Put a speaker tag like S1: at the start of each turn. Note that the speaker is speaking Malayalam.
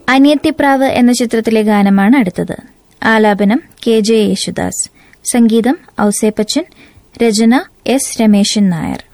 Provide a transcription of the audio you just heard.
S1: അനിയത്തിപ്രാവ് എന്ന ചിത്രത്തിലെ ഗാനമാണ് അടുത്തത്. ആലാപനം KJ യേശുദാസ്, സംഗീതം ഔസേപ്പച്ചൻ, രചന S രമേശൻ നായർ.